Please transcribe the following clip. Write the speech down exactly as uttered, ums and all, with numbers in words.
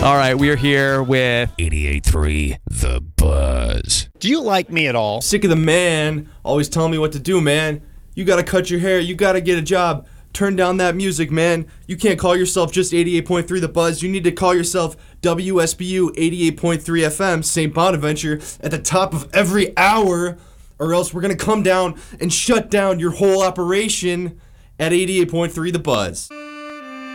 All right, we are here with eighty-eight point three The Buzz. Do you like me at all? Sick of the man always telling me what to do, man. You gotta cut your hair. You gotta get a job. Turn down that music, man. You can't call yourself just eighty-eight point three The Buzz. You need to call yourself W S B U eighty-eight point three F M, Saint Bonaventure, at the top of every hour, or else we're gonna come down and shut down your whole operation at eighty-eight point three The Buzz.